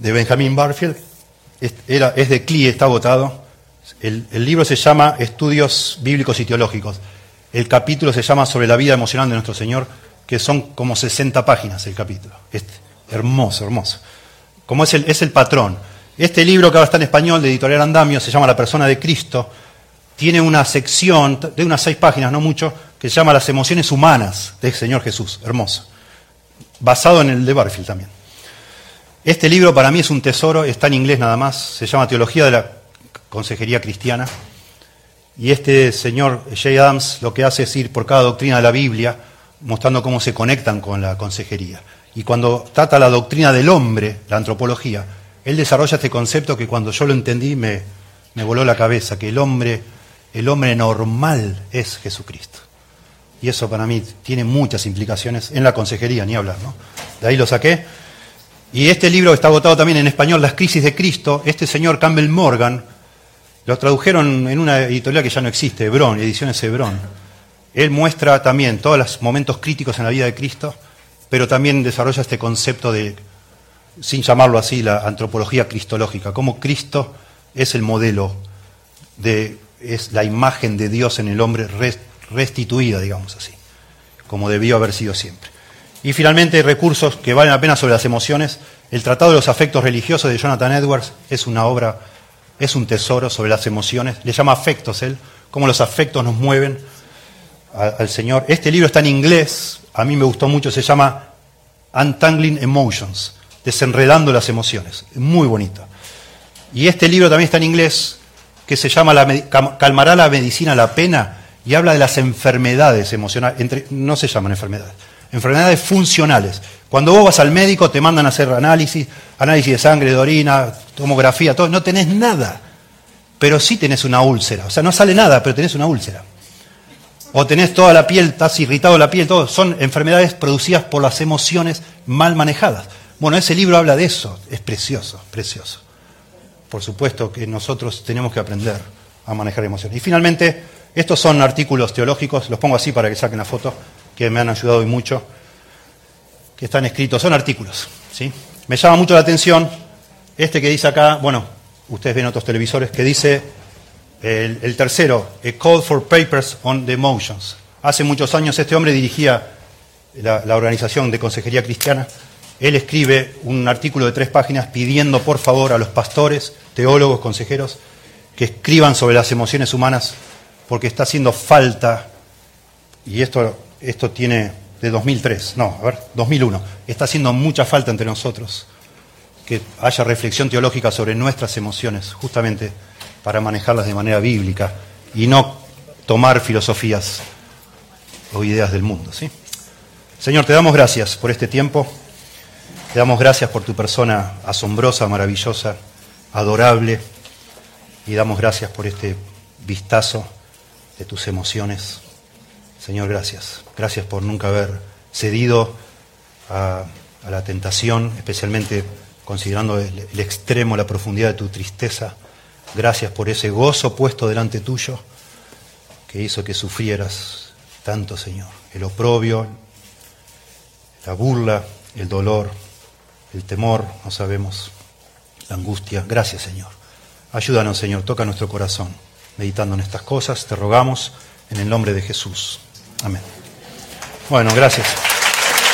de Benjamin Barfield. Es de CLIE, está agotado. El libro se llama Estudios Bíblicos y Teológicos. El capítulo se llama Sobre la vida emocional de nuestro Señor, que son como 60 páginas el capítulo. Hermoso, hermoso. Como es el patrón. Este libro que ahora está en español, de Editorial Andamio, se llama La persona de Cristo. Tiene una sección de unas 6 páginas, no mucho, que se llama Las emociones humanas del Señor Jesús. Hermoso. Basado en el de Barfield también. Este libro para mí es un tesoro, está en inglés nada más. Se llama Teología de la Consejería Cristiana. Y este señor J. Adams lo que hace es ir por cada doctrina de la Biblia, mostrando cómo se conectan con la consejería. Y cuando trata la doctrina del hombre, la antropología, él desarrolla este concepto que cuando yo lo entendí me voló la cabeza, que el hombre normal es Jesucristo. Y eso para mí tiene muchas implicaciones en la consejería, ni hablar, ¿no? De ahí lo saqué. Y este libro está agotado también en español, Las crisis de Cristo. Este señor Campbell Morgan lo tradujeron en una editorial que ya no existe, Hebrón, Ediciones Hebrón. Él muestra también todos los momentos críticos en la vida de Cristo, pero también desarrolla este concepto de, sin llamarlo así, la antropología cristológica, cómo Cristo es el modelo, es la imagen de Dios en el hombre restituida, digamos así, como debió haber sido siempre. Y finalmente, recursos que valen la pena sobre las emociones. El Tratado de los Afectos Religiosos de Jonathan Edwards es una obra, es un tesoro sobre las emociones. Le llama afectos él, cómo los afectos nos mueven al Señor. Este libro está en inglés, a mí me gustó mucho, se llama Untangling Emotions, desenredando las emociones. Muy bonito. Y este libro también está en inglés, que se llama ¿Calmará la medicina la pena? Y habla de las enfermedades emocionales. No se llaman enfermedades funcionales. Cuando vos vas al médico te mandan a hacer análisis de sangre, de orina, tomografía, todo. No tenés nada, pero sí tenés una úlcera. O sea, no sale nada, pero tenés una úlcera. O tenés toda la piel, estás irritado la piel, todo. Son enfermedades producidas por las emociones mal manejadas. Bueno, ese libro habla de eso. Es precioso, precioso. Por supuesto que nosotros tenemos que aprender a manejar emociones. Y finalmente, estos son artículos teológicos, los pongo así para que saquen la foto, que me han ayudado hoy mucho, que están escritos, son artículos, ¿sí? Me llama mucho la atención este que dice acá, bueno, ustedes ven otros televisores, que dice el tercero, A Call for Papers on the Emotions. Hace muchos años este hombre dirigía la organización de consejería cristiana. Él escribe un artículo de 3 páginas pidiendo por favor a los pastores, teólogos, consejeros, que escriban sobre las emociones humanas, porque está haciendo falta, y esto tiene de 2001, está haciendo mucha falta entre nosotros que haya reflexión teológica sobre nuestras emociones, justamente para manejarlas de manera bíblica y no tomar filosofías o ideas del mundo, ¿sí? Señor, te damos gracias por este tiempo, te damos gracias por tu persona asombrosa, maravillosa, adorable, y damos gracias por este vistazo de tus emociones. Señor, gracias. Gracias por nunca haber cedido a la tentación, especialmente considerando el extremo, la profundidad de tu tristeza. Gracias por ese gozo puesto delante tuyo que hizo que sufrieras tanto, Señor. El oprobio, la burla, el dolor, el temor, no sabemos, la angustia. Gracias, Señor. Ayúdanos, Señor, toca nuestro corazón. Meditando en estas cosas, te rogamos en el nombre de Jesús. Amén. Bueno, gracias.